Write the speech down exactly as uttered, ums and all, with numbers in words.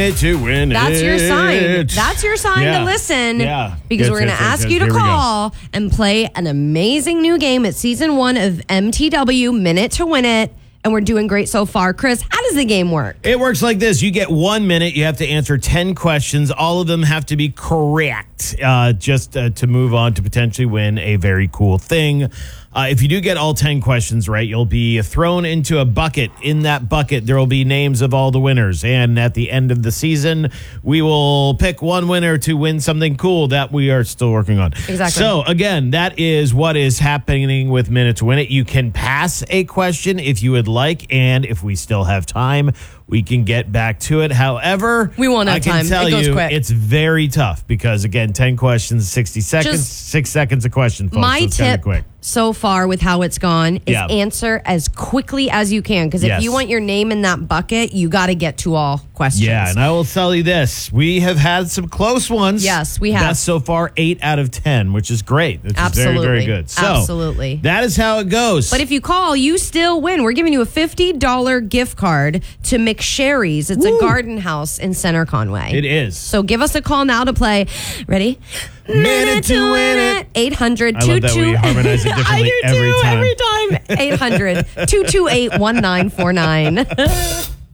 Minute to Win It. That's your sign. That's your sign Yeah. to listen. Yeah. Because Yes, we're going to yes, yes, ask yes. you to Here we go. call and play an amazing new game at season one of M T W Minute to Win It. And we're doing great so far. Chris, how does the game work? It works like this. You get one minute. You have to answer ten questions. All of them have to be correct uh, just uh, to move on to potentially win a very cool thing. Uh, if you do get all ten questions right, you'll be thrown into a bucket. In that bucket, there will be names of all the winners. And at the end of the season, we will pick one winner to win something cool that we are still working on. Exactly. So, again, that is what is happening with Minute to Win It. You can pass a question if you would like, and if we still have time, we can get back to it. However, We won't have I can time. tell It goes you quick. it's very tough because, again, ten questions, sixty seconds, Just- six seconds a question, folks. My so it's kinda tip quick. so far with how it's gone is Yeah. answer as quickly as you can. Because if Yes. you want your name in that bucket, you got to get to all questions. Yeah, and I will tell you this. We have had some close ones. Yes, we have. That's so far eight out of ten, which is great. Which Absolutely. is very, very good. So, Absolutely. that is how it goes. But if you call, you still win. We're giving you a fifty dollars gift card to McSherry's. It's Woo. a garden house in Center Conway. It is. So give us a call now to play. Ready? Minute to Win It. eight hundred I love that we harmonize it differently I do every too, time. every time. eight hundred two two eight one nine four nine